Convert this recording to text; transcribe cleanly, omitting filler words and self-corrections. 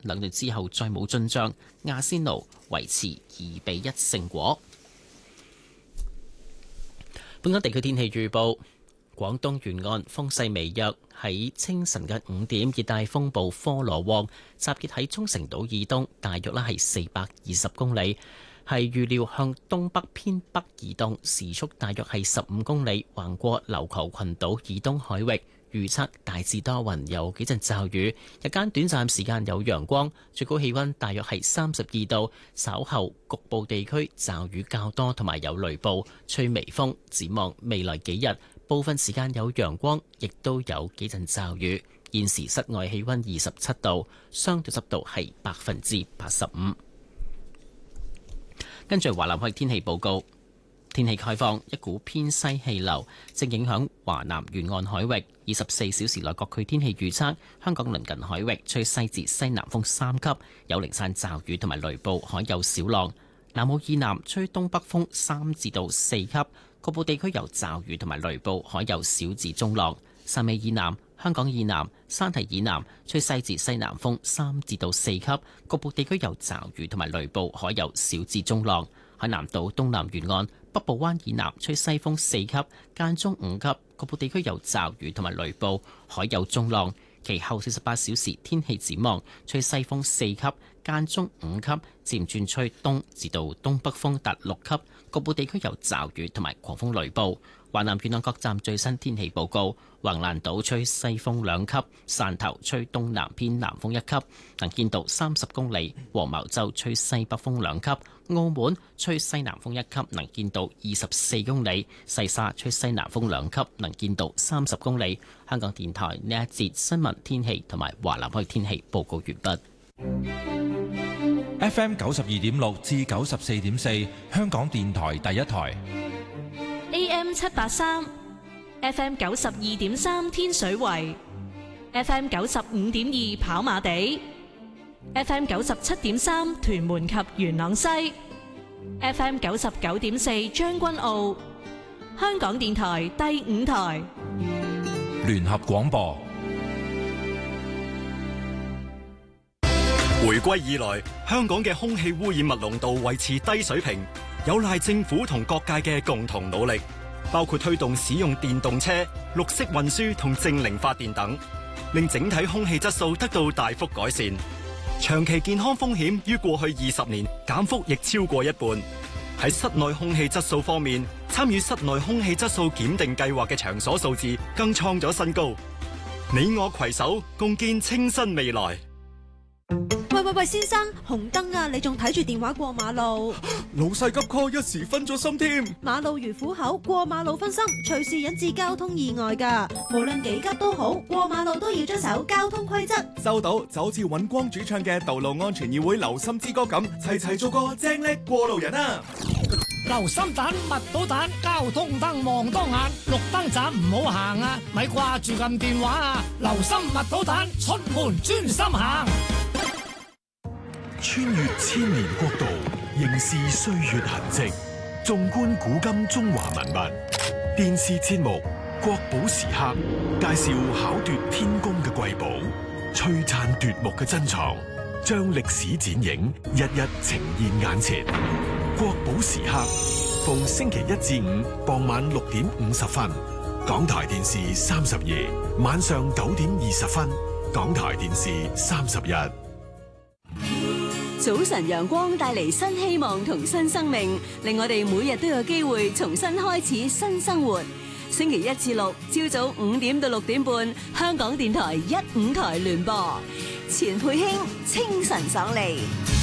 兩隊之後再冇進帳，阿仙奴維持2-1勝果。本港地區天氣預報。廣東沿岸風勢微弱，喺清晨嘅5點，熱帶風暴科羅旺集結喺沖繩島以東，大約係420公里，係預料向東北偏北移動，時速大約係15公里，橫過琉球群島以東海域。預測大致多雲，有幾陣驟雨，日間短暫時間有陽光，最高氣溫大約係32度。稍後局部地區驟雨較多，同埋有雷暴，吹微風。展望未來幾日，部分時間有陽光，亦都有幾陣驟雨。現時室外氣溫27度，相對濕度係85%。跟住華南海天氣報告。天氣概況，一股偏西氣流正影響華南沿岸海域。24小時內各區天氣預測：香港鄰近海域吹西至西南風3級，有零散驟雨同埋雷暴，海有小浪。南澳以南吹東北風3至到4級，局部地區有驟雨同埋雷暴，海有小至中浪。汕尾以南、香港以南、山提以南吹西至西南風3至到4級，局部地區有驟雨同埋雷暴，海有小至中浪。海南島東南沿岸、北部灣以南吹西風4級，間中5級，局部地區有驟雨同埋雷暴，海有中浪。其後48小時天氣展望，吹西風4級，間中5級，漸轉吹東至到東北風達6級，局部地區有驟雨同埋狂風雷暴。華南沿岸各站最新天氣報告：橫瀾島吹西風2級，汕頭吹東南偏南風1級，能見度30公里；黃茅洲吹西北風2級，澳門吹西南風1級，能見度24公里；細沙吹西南風2級，能見度30公里。香港電台呢一節新聞天氣同埋華南區天氣報告完畢。 FM 92.6至94.4，香港電台第一台。 AM 783 FM 92.3天水圍 FM 95.2跑馬地 FM 97.3屯門及元朗西 FM 99.4將軍澳。香港電台第5台聯合廣播。 回歸以來，香港嘅空氣污染物濃度維持低水平，有賴政府同各界嘅共同努力，包括推動使用電動車、綠色運輸同淨零發電等，令整體空氣質素得到大幅改善。長期健康風險於過去20年減幅亦超過一半。喺室內空氣質素方面，參與室內空氣質素檢定計劃嘅場所數字更創咗新高。你我攜手共建清新未來。 喂，先生，紅燈啊，你仲睇住電話過馬路？ 老細急 call，一時分咗心添。 馬路如虎口，過馬路分心，隨時引致交通意外噶。無論幾急都好，過馬路都要遵守交通規則。 收到，就好似尹光主唱嘅道路安全議會留心之歌咁，齊齊做個正叻過路人啊！ 留心蛋，密到蛋，交通燈望多眼，綠燈盞唔好行啊！咪掛住撳電話啊！留心密到蛋，出門專心行。 穿越千年國度，凝視歲月痕跡，縱觀古今中華文物。電視節目《國寶時刻》介紹巧奪天工嘅瑰寶，璀璨奪目嘅珍藏，將歷史剪影日日呈現眼前。國寶時刻逢星期一至五傍晚6點50分，港台電視32，晚上9點20分，港台電視31。 早晨陽光帶嚟新希望同新生命，令我哋每日都有機會重新開始新生活。星期一至六朝早5點到6點半，香港電台1、5台聯播，錢佩卿清晨爽利。